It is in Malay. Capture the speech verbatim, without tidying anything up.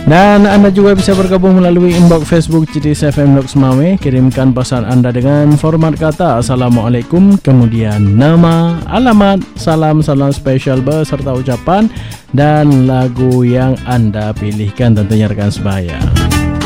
Dan anda juga bisa bergabung melalui inbox Facebook C T S F M Lok Semawe. Kirimkan pesan anda dengan format kata Assalamualaikum, kemudian nama, alamat, salam-salam spesial beserta ucapan dan lagu yang anda pilihkan tentunya rekan sebaya.